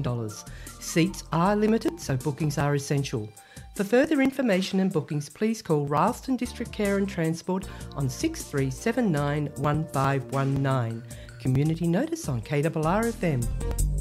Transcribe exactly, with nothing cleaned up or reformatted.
dollars. Seats are limited, so bookings are essential. For further information and bookings, please call Rylstone District Care and Transport on six three seven nine one five one nine. Community notice on K R R F M.